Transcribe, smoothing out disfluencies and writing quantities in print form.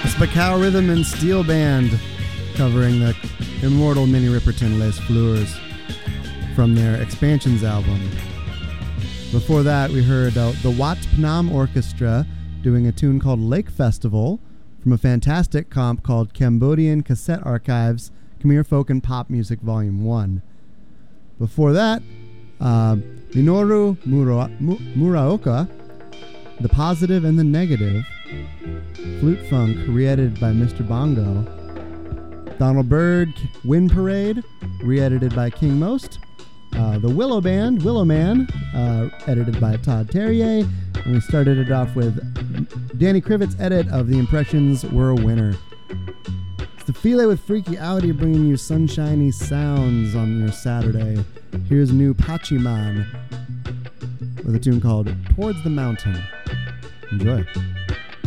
Spacao Rhythm and Steel Band covering the immortal Minnie Riperton Les Fleurs from their Expansions album. Before that, we heard the Wat Phnom Orchestra doing a tune called Lake Festival from a fantastic comp called Cambodian Cassette Archives, Khmer Folk and Pop Music Volume 1. Before that, Minoru Muraoka, The Positive and the Negative, Flute Funk, re-edited by Mr. Bongo. Donald Byrd, Wind Parade, re-edited by King Most. The Willow Band, Willow Man, edited by Todd Terrier. And we started it off with Danny Krivitz's edit of The Impressions Were a Winner. It's the Philae with Freaky Audi bringing you sunshiny sounds on your Saturday. Here's new Pachiman with a tune called Towards the Mountain. Enjoy.